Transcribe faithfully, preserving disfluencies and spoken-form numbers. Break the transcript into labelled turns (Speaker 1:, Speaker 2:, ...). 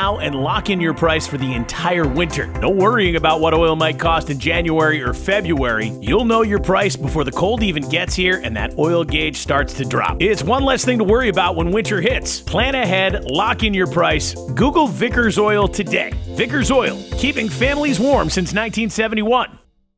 Speaker 1: now and lock in your price for the entire winter. No worrying about what oil might cost in January or February. You'll know your price before the cold even gets here and that oil gauge starts to drop. It's one less thing to worry about when winter hits. Plan ahead, lock in your price. Google Vickers Oil today. Vickers Oil, keeping families warm since nineteen seventy-one.